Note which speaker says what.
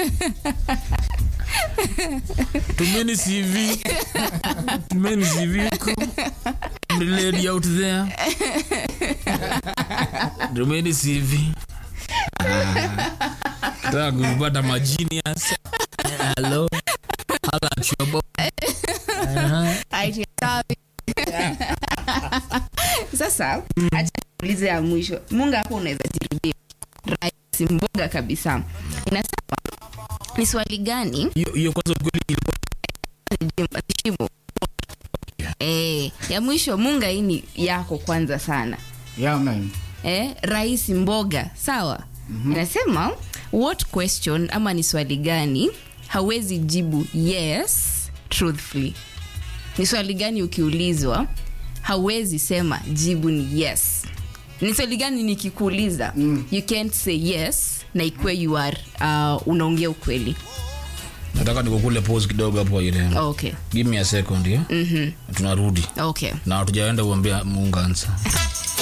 Speaker 1: Too many CV. The lady out there. Too many CV. Kupata majinias. Hello. Hala chobo.
Speaker 2: Sasa acha tuulize ya mwisho. Munga hapo unaweza jirudia. Rais mboga kabisa. Inasema ni swali gani?
Speaker 1: Hiyo kwanza kweli
Speaker 2: ilikuwa ya mwisho. Munga hii ni yako kwanza sana.
Speaker 3: Yeah man.
Speaker 2: Rais mboga, sawa? Inasema what question ama ni swali gani hawezi jibu yes truthfully? Ni swali gani ukiulizwa hawezi sema jibu ni yes? Ni swali gani nikikuuliza you can't say yes na ikwe you are unaongea ukweli?
Speaker 1: nataka nikukule pause kidogo hapo ile.
Speaker 2: Okay.
Speaker 1: Give me a second, yeah? Tunarudi.
Speaker 2: Okay.
Speaker 1: Na hatujaenda kuambia Mungu answer.